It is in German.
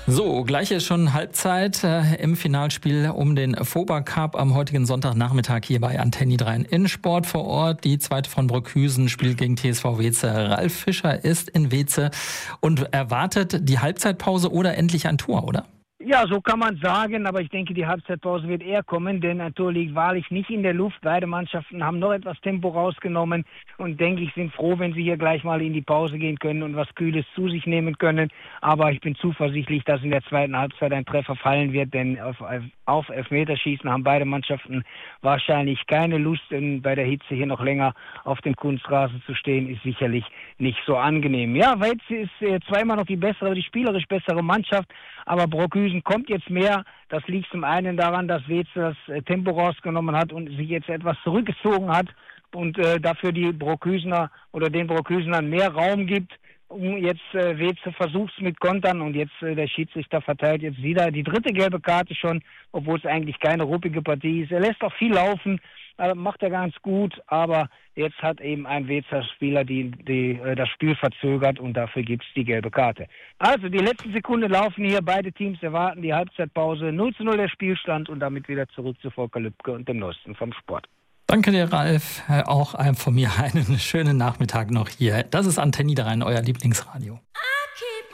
So, gleich ist schon Halbzeit im Finalspiel um den FOBA Cup am heutigen Sonntagnachmittag hier bei Antenne 3 in Sport vor Ort. Die zweite von Brockhüsen spielt gegen TSV Weeze. Ralf Fischer ist in Weeze und erwartet die Halbzeitpause oder endlich ein Tor, oder? Ja, so kann man sagen, aber ich denke, die Halbzeitpause wird eher kommen, denn ein Tor liegt wahrlich nicht in der Luft. Beide Mannschaften haben noch etwas Tempo rausgenommen und denke ich, sind froh, wenn sie hier gleich mal in die Pause gehen können und was Kühles zu sich nehmen können. Aber ich bin zuversichtlich, dass in der zweiten Halbzeit ein Treffer fallen wird, denn auf Elfmeterschießen haben beide Mannschaften wahrscheinlich keine Lust, denn bei der Hitze hier noch länger auf dem Kunstrasen zu stehen, ist sicherlich nicht so angenehm. Ja, Weeze ist zweimal noch die spielerisch bessere Mannschaft, aber Brockhüsen kommt jetzt mehr. Das liegt zum einen daran, dass Weeze das Tempo rausgenommen hat und sich jetzt etwas zurückgezogen hat und dafür die Brockhüsener oder den Brockhüsenern mehr Raum gibt. Jetzt Weeze versucht es mit Kontern und jetzt der Schiedsrichter verteilt jetzt wieder die dritte gelbe Karte schon, obwohl es eigentlich keine ruppige Partie ist. Er lässt auch viel laufen, macht er ganz gut, aber jetzt hat eben ein Weezer Spieler das Spiel verzögert und dafür gibt es die gelbe Karte. Also die letzten Sekunden laufen hier, beide Teams erwarten die Halbzeitpause, 0:0 der Spielstand und damit wieder zurück zu Volker Lübke und dem Neuesten vom Sport. Danke dir, Ralf. Auch von mir einen schönen Nachmittag noch hier. Das ist Antenne 3, euer Lieblingsradio.